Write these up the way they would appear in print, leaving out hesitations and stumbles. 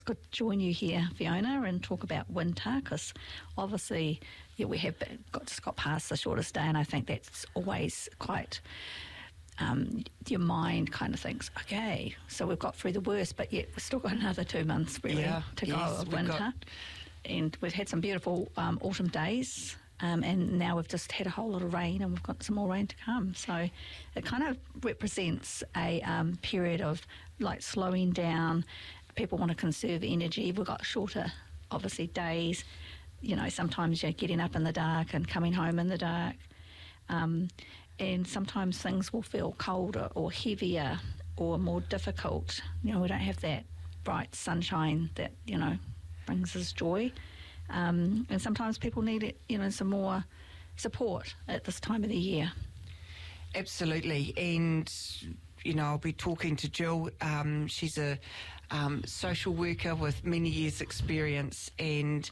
Good to join you here, Fiona, and talk about winter, because obviously we have just got past the shortest day, and I think that's always quite, your mind kind of thinks, okay, so we've got through the worst, but yet we've still got another 2 months really to go of winter. And we've had some beautiful autumn days, and now we've just had a whole lot of rain, and we've got some more rain to come. So it kind of represents a period of like slowing down. People want to conserve energy. We've got shorter, obviously, days. You know, sometimes you're getting up in the dark and coming home in the dark. And sometimes things will feel colder or heavier or more difficult. You know, we don't have that bright sunshine that, you know, brings us joy. And sometimes people need, you know, some more support at this time of the year. Absolutely. And you know, I'll be talking to Jill. She's a social worker with many years' experience, and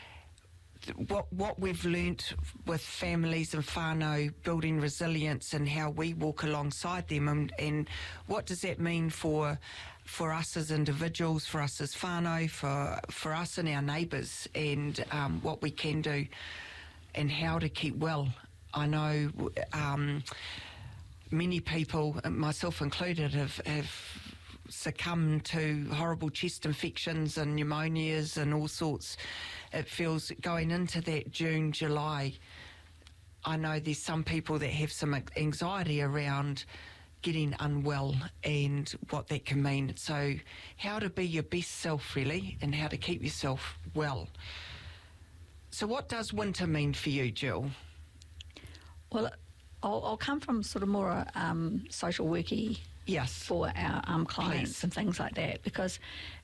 what we've learnt with families and whānau, building resilience and how we walk alongside them, and what does that mean for us as individuals, for us as whānau, for us and our neighbours, and what we can do and how to keep well. I know many people, myself included, have succumbed to horrible chest infections and pneumonias and all sorts. It feels going into that June, July, I know there's some people that have some anxiety around getting unwell and what that can mean. So how to be your best self, really, and how to keep yourself well. So what does winter mean for you, Jill? Well, I'll come from sort of more social worky for our clients and things like that, because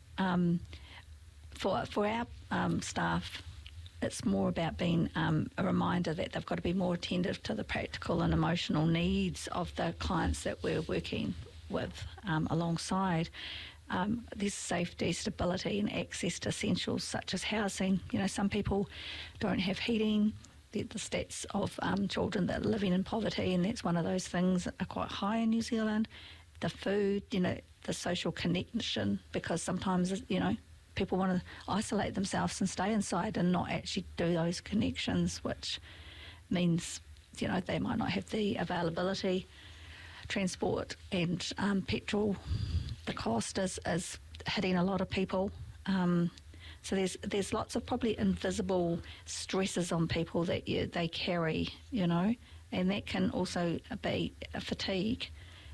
for our staff, it's more about being a reminder that they've got to be more attentive to the practical and emotional needs of the clients that we're working with alongside. There's safety, stability and access to essentials such as housing. You know, some people don't have heating. The stats of children that are living in poverty, and that's one of those things that are quite high in New Zealand. The food, you know, the social connection, because sometimes, you know, people want to isolate themselves and stay inside and not actually do those connections, which means, you know, they might not have the availability. Transport and petrol, the cost is hitting a lot of people. So there's lots of probably invisible stresses on people that they carry, you know, and that can also be a fatigue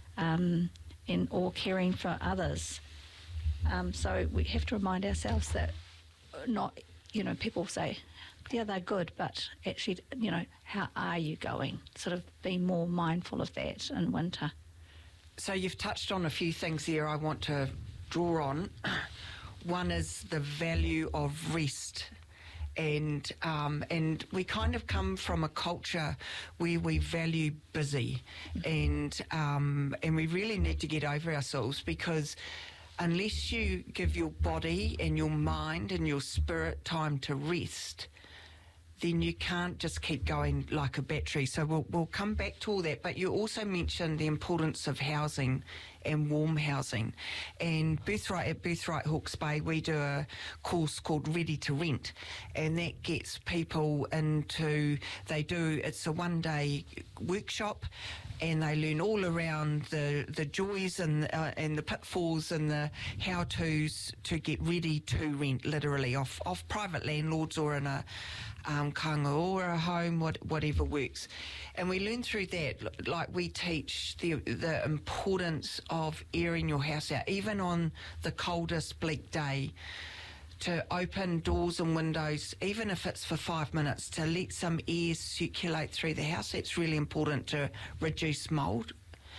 or caring for others. So we have to remind ourselves that not, you know, people say, yeah, they're good, but actually, you know, how are you going? Sort of be more mindful of that in winter. So you've touched on a few things here I want to draw on. One is the value of rest, and we kind of come from a culture where we value busy, and we really need to get over ourselves, because unless you give your body and your mind and your spirit time to rest, then you can't just keep going like a battery. So we'll come back to all that. But you also mentioned the importance of housing and warm housing. And at Birthright Hawke's Bay, we do a course called Ready to Rent, and that gets people into, it's a one-day workshop, and they learn all around the joys and the pitfalls and the how-tos to get ready to rent, literally, off private landlords or in a kāinga or a home, whatever works. And we learn through that, like we teach the importance of airing your house out, even on the coldest bleak day, to open doors and windows, even if it's for 5 minutes, to let some air circulate through the house. That's really important to reduce mould.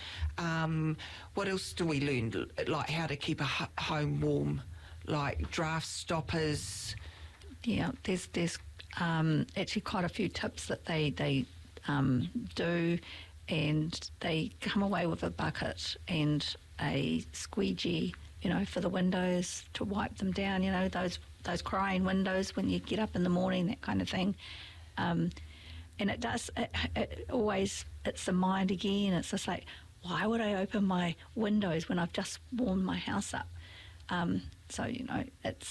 What else do we learn? Like how to keep a home warm, like draft stoppers. Yeah, there's actually quite a few tips that they do, and they come away with a bucket and a squeegee, you know, for the windows to wipe them down, you know, those crying windows when you get up in the morning, that kind of thing. And it always, it's the mind again. It's just like, why would I open my windows when I've just warmed my house up? So, you know, it's